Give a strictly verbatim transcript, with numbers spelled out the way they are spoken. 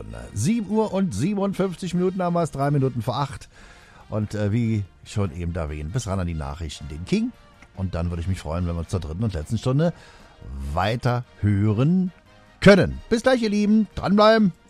sieben Uhr und siebenundfünfzig Minuten haben wir es, drei Minuten vor acht. Und äh, wie schon eben erwähnt, bis ran an die Nachrichten, den King. Und dann würde ich mich freuen, wenn wir uns zur dritten und letzten Stunde weiter hören können. Bis gleich, ihr Lieben. Dranbleiben.